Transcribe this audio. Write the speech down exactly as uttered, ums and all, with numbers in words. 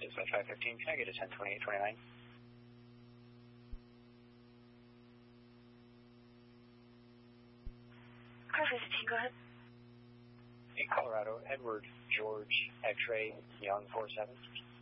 Dispatch five fifteen, can I get a ten twenty-eight twenty-nine? Car fifteen, go ahead. In Colorado, Edward George X-ray Young four seven.